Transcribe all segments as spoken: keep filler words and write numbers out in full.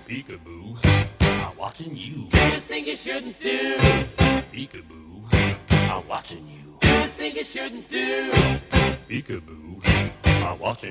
Peekaboo, I'm watching you. Do you think you shouldn't do? Peekaboo, I'm watching you. Do you think you shouldn't do? Peekaboo, I'm watching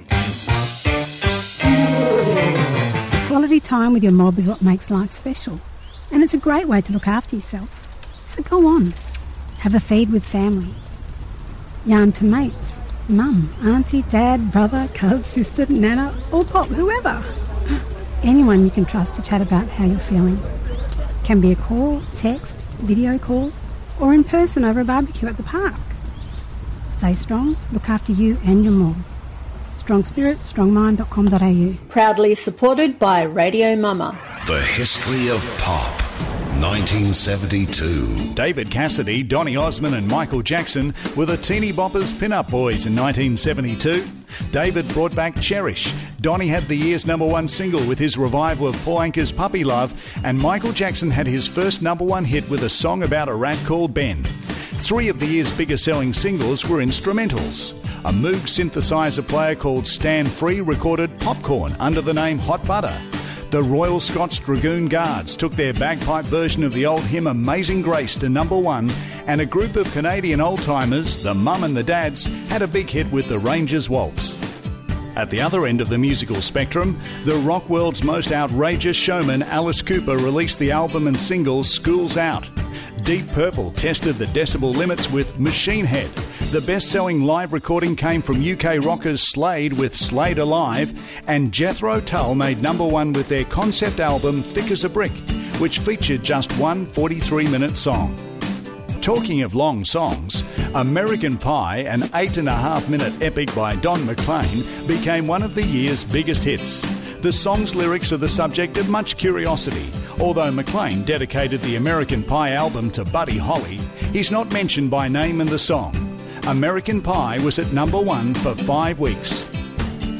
you. Quality time with your mob is what makes life special, and it's a great way to look after yourself. So go on, have a feed with family. Yarn to mates, mum, auntie, dad, brother, cuz, sister, nana, or pop, whoever. Anyone you can trust to chat about how you're feeling. Can be a call, text, video call, or in person over a barbecue at the park. Stay strong, look after you and your mob. strong spirit strong mind dot com dot a u. Proudly supported by Radio Mama. The history of pop. nineteen seventy-two. David Cassidy, Donny Osmond and Michael Jackson were the Teeny Boppers pin-up boys in nineteen seventy-two. David brought back Cherish. Donny had the year's number one single with his revival of Paul Anka's Puppy Love, and Michael Jackson had his first number one hit with a song about a rat called Ben. Three of the year's biggest selling singles were instrumentals. A Moog synthesizer player called Stan Free recorded Popcorn under the name Hot Butter. The Royal Scots Dragoon Guards took their bagpipe version of the old hymn Amazing Grace to number one, and a group of Canadian old-timers, the Mum and the Dads, had a big hit with the Rangers Waltz. At the other end of the musical spectrum, the rock world's most outrageous showman Alice Cooper released the album and single School's Out. Deep Purple tested the decibel limits with Machine Head. The best-selling live recording came from U K rockers Slade with Slade Alive, and Jethro Tull made number one with their concept album Thick as a Brick, which featured just one forty-three minute song. Talking of long songs, American Pie, an eight and a half minute epic by Don McLean, became one of the year's biggest hits. The song's lyrics are the subject of much curiosity. Although McLean dedicated the American Pie album to Buddy Holly, he's not mentioned by name in the song. American Pie was at number one for five weeks.